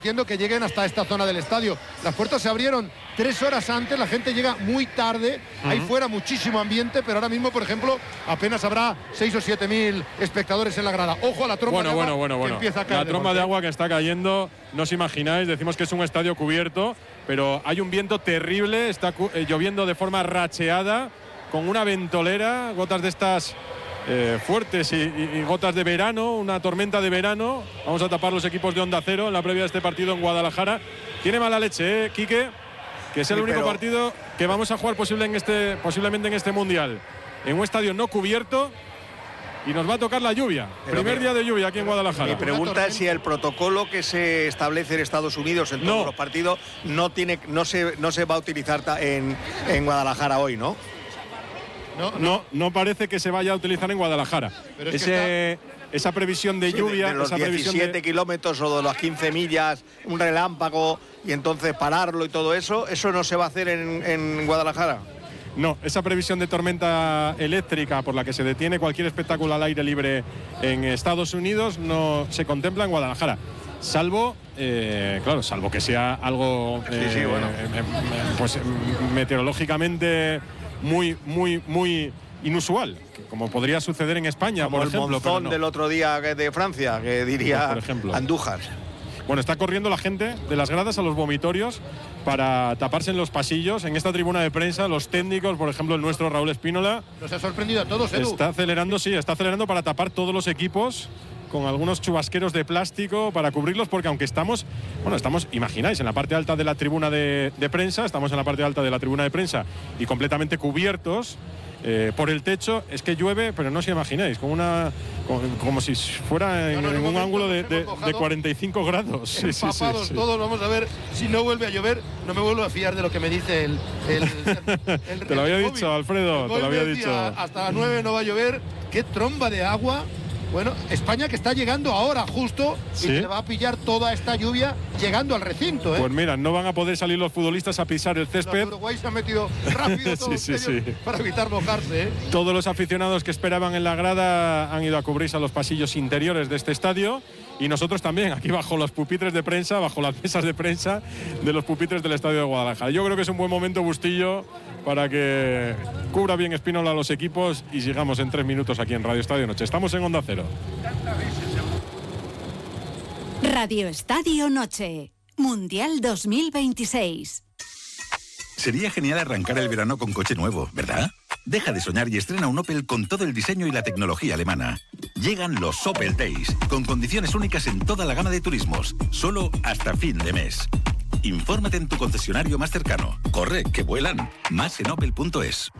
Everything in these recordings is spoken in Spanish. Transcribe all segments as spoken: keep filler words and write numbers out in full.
Entiendo que lleguen hasta esta zona del estadio. Las puertas se abrieron tres horas antes, la gente llega muy tarde, uh-huh. Hay fuera muchísimo ambiente, pero ahora mismo, por ejemplo, apenas habrá seis o siete mil espectadores en la grada. Ojo a la tromba bueno, de agua bueno, bueno, que bueno. empieza a caer. La tromba de agua que está cayendo, no os imagináis, decimos que es un estadio cubierto, pero hay un viento terrible, está eh, lloviendo de forma racheada, con una ventolera, gotas de estas... Eh, fuertes y, y, y gotas de verano, una tormenta de verano. Vamos a tapar los equipos de Onda Cero en la previa de este partido en Guadalajara. Tiene mala leche, ¿eh, Quique? Que es el sí, único pero... partido que vamos a jugar posible en este, posiblemente en este Mundial, en un estadio no cubierto, y nos va a tocar la lluvia. Pero Primer mi, día de lluvia aquí en Guadalajara. Mi pregunta es si el protocolo que se establece en Estados Unidos en todos no. los partidos no, tiene, no, se, no se va a utilizar en, en Guadalajara hoy, ¿no? No, no, no parece que se vaya a utilizar en Guadalajara. Pero es Ese, que está... Esa previsión de lluvia, sí, de, de los esa diecisiete de... kilómetros o de las quince millas, un relámpago y entonces pararlo y todo eso, ¿eso no se va a hacer en, en Guadalajara? No, esa previsión de tormenta eléctrica por la que se detiene cualquier espectáculo al aire libre en Estados Unidos no se contempla en Guadalajara. Salvo, eh, claro, salvo que sea algo eh, sí, sí, bueno. eh, pues meteorológicamente muy, muy, muy inusual, como podría suceder en España, como por el ejemplo. monzón no. del otro día de Francia, que diría por ejemplo. Andújar. Bueno, está corriendo la gente de las gradas a los vomitorios para taparse en los pasillos. En esta tribuna de prensa, los técnicos, por ejemplo, el nuestro Raúl Espínola. Nos ha sorprendido a todos, Edu. Está acelerando, sí, está acelerando para tapar todos los equipos, con algunos chubasqueros de plástico para cubrirlos, porque aunque estamos, bueno, estamos, imagináis, en la parte alta de la tribuna de, de prensa, estamos en la parte alta de la tribuna de prensa y completamente cubiertos eh, por el techo, es que llueve, pero no os imagináis, con una, con, como si fuera en, no, no, en un ángulo de, de, de cuarenta y cinco grados. Sí, sí, sí, sí. Todos, vamos a ver si no vuelve a llover. No me vuelvo a fiar de lo que me dice el... el, el, el te lo había dicho, móvil. Alfredo, te lo había dicho. Hasta las nueve no va a llover. Qué tromba de agua. Bueno, España que está llegando ahora justo ¿Sí? y se va a pillar toda esta lluvia llegando al recinto, ¿eh? Pues mira, no van a poder salir los futbolistas a pisar el césped. Los Uruguay se han metido rápido todos sí, sí, ellos sí. para evitar mojarse, ¿eh? Todos los aficionados que esperaban en la grada han ido a cubrirse a los pasillos interiores de este estadio, y nosotros también, aquí bajo los pupitres de prensa, bajo las mesas de prensa de los pupitres del estadio de Guadalajara. Yo creo que es un buen momento, Bustillo, para que cubra bien Espínola a los equipos y sigamos en tres minutos aquí en Radio Estadio Noche. Estamos en Onda Cero. Radio Estadio Noche, Mundial dos mil veintiséis. Sería genial arrancar el verano con coche nuevo, ¿verdad? Deja de soñar y estrena un Opel con todo el diseño y la tecnología alemana. Llegan los Opel Days, con condiciones únicas en toda la gama de turismos, solo hasta fin de mes. Infórmate en tu concesionario más cercano. Corre, que vuelan. Más en opel punto es.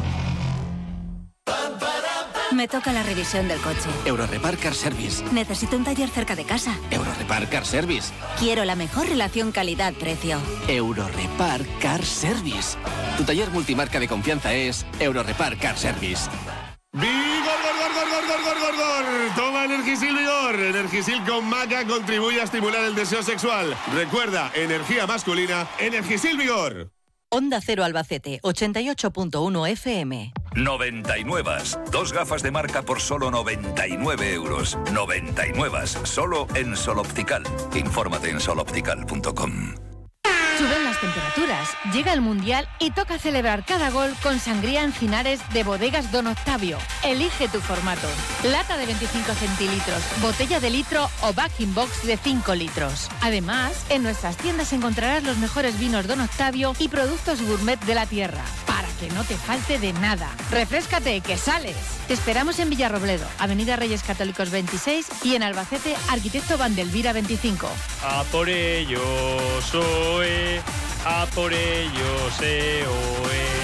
Me toca la revisión del coche. Eurorepar Car Service. Necesito un taller cerca de casa. Eurorepar Car Service. Quiero la mejor relación calidad-precio. Eurorepar Car Service. Tu taller multimarca de confianza es Eurorepar Car Service. ¡Vigor, gor, gor, gor, gor, gor, gor, gor! Toma Energisil Vigor. Energisil con maca contribuye a estimular el deseo sexual. Recuerda, energía masculina, Energisil Vigor. Onda Cero Albacete, ochenta y ocho punto uno F M. noventa y nueve. Dos gafas de marca por solo noventa y nueve euros. noventa y nueve. Solo en Sol Optical. Infórmate en sol optical punto com. Suben las temperaturas, llega el Mundial y toca celebrar cada gol con sangría Encinares de Bodegas Don Octavio. Elige tu formato. Lata de veinticinco centilitros, botella de litro o backing box de cinco litros. Además, en nuestras tiendas encontrarás los mejores vinos Don Octavio y productos gourmet de la tierra, para que no te falte de nada. Refréscate, que sales. Te esperamos en Villarrobledo, Avenida Reyes Católicos veintiséis, y en Albacete, Arquitecto Vandelvira veinticinco. A por ello soy, a por ello se oe.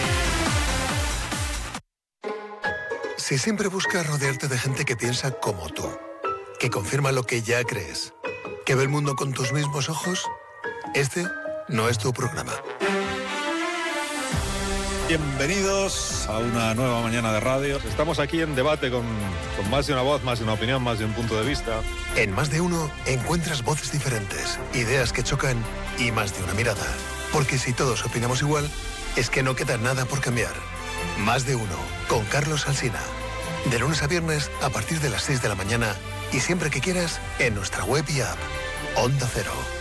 Si siempre buscas rodearte de gente que piensa como tú, que confirma lo que ya crees, que ve el mundo con tus mismos ojos, este no es tu programa. Bienvenidos a una nueva mañana de radio. Estamos aquí en debate con, con más de una voz, más de una opinión, más de un punto de vista. En Más de Uno encuentras voces diferentes, ideas que chocan y más de una mirada. Porque si todos opinamos igual, es que no queda nada por cambiar. Más de Uno, con Carlos Alsina. De lunes a viernes a partir de las seis de la mañana y siempre que quieras en nuestra web y app. Onda Cero.